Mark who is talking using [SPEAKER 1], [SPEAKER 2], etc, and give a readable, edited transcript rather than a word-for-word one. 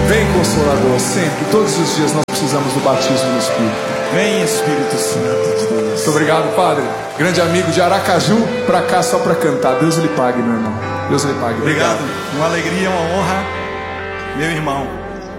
[SPEAKER 1] Vem, Consolador, sempre, todos os dias nós precisamos do batismo no Espírito.
[SPEAKER 2] Vem, Espírito Santo de Deus.
[SPEAKER 1] Muito obrigado, Padre. Grande amigo de Aracaju, pra cá só pra cantar. Deus lhe pague, meu irmão. Deus lhe pague.
[SPEAKER 2] Obrigado. Uma alegria, uma honra, meu irmão.